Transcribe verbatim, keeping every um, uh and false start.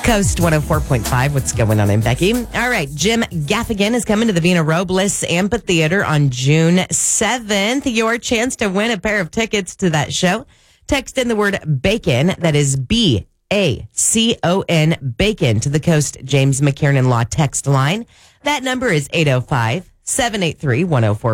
Coast one oh four point five. What's going on in Becky? All right. Jim Gaffigan is coming to the Vina Robles Amphitheater on June seventh. Your chance to win a pair of tickets to that show. Text in the word bacon. That is B A C O N, bacon, to the Coast James McKiernan Law text line. That number is eight oh five, seven eight three, one oh four.